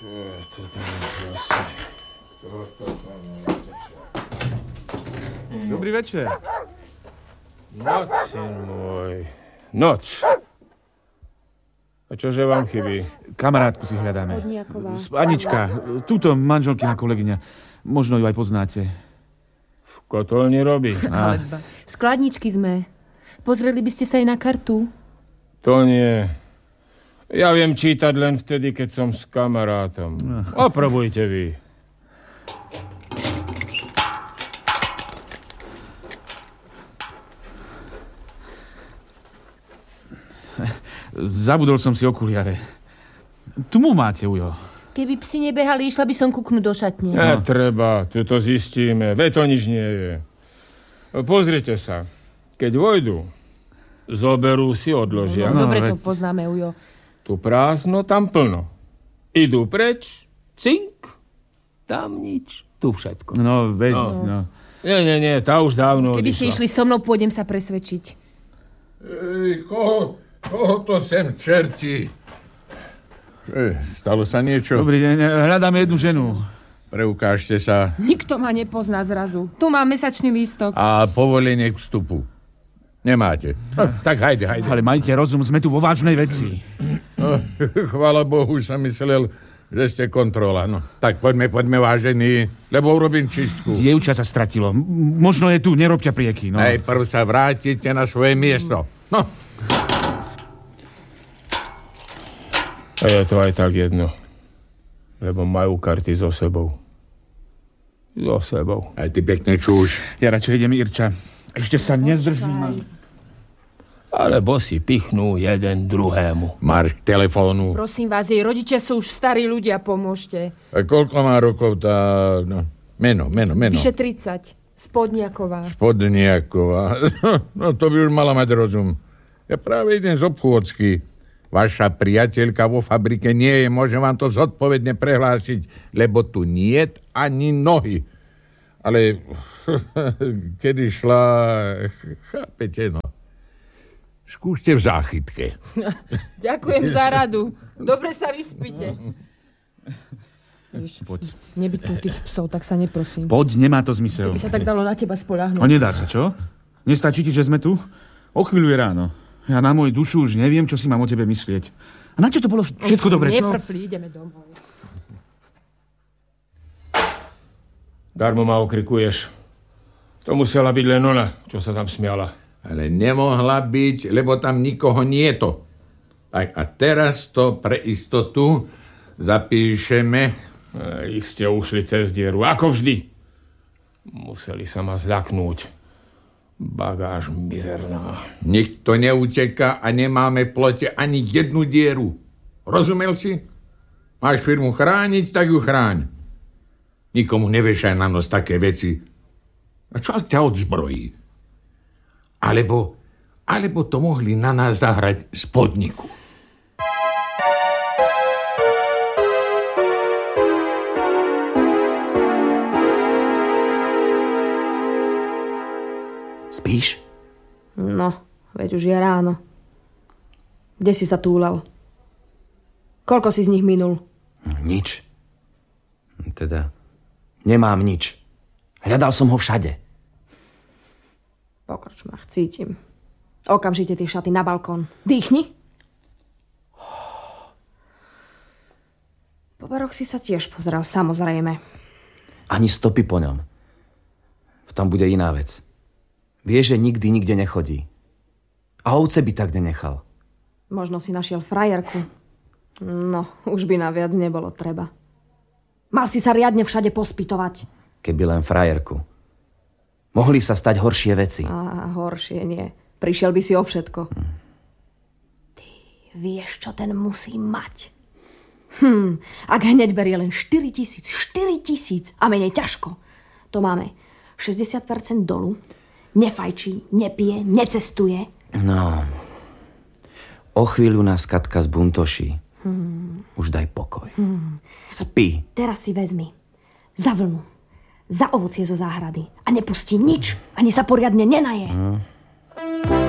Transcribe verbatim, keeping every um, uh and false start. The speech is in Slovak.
Dobrý večer. Noc, syn môj. Noc. A čože vám chybí? Kamarátku si hľadáme. Anička, túto manželkina kolegyňa. Možno ju aj poznáte. V kotolni robí. A... Skladničky sme. Pozreli by ste sa aj na kartu? To nie. Ja viem čítať len vtedy, keď som s kamarátom. Oprobujte vy. Zabudol som si okuliare. Tu mu máte, ujo. Keby psi nebehali, išla by som kúknuť do šatne. Netreba, tu to zistíme. Veď to nič nie je. Pozrite sa. Keď vojdu, zoberú si, odložia. No, dobre veď... to poznáme, ujo. Tu prázdno, tam plno. Idú preč, cink, tam nič, tu všetko. No, veď, no. no. Nie, nie, nie, tá už dávno Keby odišla. ste išli so mnou, pôjdem sa presvedčiť. Ej, koho, koho to sem čerti? Ej, stalo sa niečo? Dobrý deň, hľadáme jednu ženu. Preukážte sa. Nikto ma nepozná zrazu. Tu mám mesačný lístok. A povolenie k vstupu. Nemáte. No, tak hajde, hajde. Ale majte rozum, sme tu vo vážnej veci. No, chvála Bohu, už som myslel, že ste kontrola. No, tak poďme, poďme, vážení, lebo urobím čistku. Dievča sa stratilo. M- možno je tu, nerobťa prieky. No. Najprv sa vrátite na svoje miesto. No. A je to aj tak jedno. Lebo majú karty so sebou. So sebou. Aj ty pekne čúš. Ja radšej idem, Irča. Ešte sa nezdržím. Alebo si pichnú jeden druhému. Marš k telefónu. Prosím vás, jej rodičia sú už starí ľudia, pomôžte. A koľko má rokov tá... No, meno, meno, meno. Vyše tridsať. Spodniaková. Spodniaková. No to by už mala mať rozum. Ja práve idem z obchôdzky. Vaša priateľka vo fabrike nie je, môžem vám to zodpovedne prehlásiť, lebo tu niet ani nohy. Ale kedy šla, chápete, no. Skúste v záchytke. Ďakujem za radu. Dobre sa vyspíte. Víš, Poď. nebytnú tých psov, tak sa neprosím. Poď, nemá to zmysel. By sa tak dalo na teba spoľahnúť. No nedá sa, čo? Nestačí ti, že sme tu? O chvíľu je ráno. Ja na moju dušu už neviem, čo si mám o tebe myslieť. A na čo to bolo všetko dobre, čo? Nefrfli, ideme domov. Darmo ma okrikuješ. To musela byť len ona, čo sa tam smiala. Ale nemohla byť, lebo tam nikoho nie je to. Tak a teraz to pre istotu zapíšeme. E, iste ušli cez dieru, ako vždy. Museli sa ma zľaknúť. Bagáž mizerná. Nikto neuteká a nemáme v plote ani jednu dieru. Rozumel si? Máš firmu chrániť, tak ju chráň. Nikomu nevešaj na nos také veci. A čo ťa odzbrojí? Alebo, alebo to mohli na nás zahrať z podniku. Spíš? No, veď už je ráno. Kde si sa túlal? Koľko si z nich minul? Nič. Teda, nemám nič. Hľadal som ho všade. Po krčmách cítim. Okamžite tie šaty na balkón. Dýchni. Po baroch si sa tiež pozrel, samozrejme. Ani stopy po ňom. V tom bude iná vec. Vie, že nikdy nikde nechodí. A ovce by tak nenechal. Možno si našiel frajerku. No, už by na viac nebolo treba. Mal si sa riadne všade pospytovať. Keby len frajerku. Mohli sa stať horšie veci. A horšie nie. Prišiel by si o všetko. Hm. Ty vieš, čo ten musí mať. Hm, ak hneď berie len štyri tisíc, štyri tisíc a menej ťažko. To máme šesťdesiat percent dolu. Nefajčí, nepije, necestuje. No, o chvíľu nás Katka zbuntoší. Hmm. Už daj pokoj. Hmm. Spí. Teraz si vezmi za vlnu, za ovocie zo záhrady a nepustí nič, ani sa poriadne nenaje. Hmm.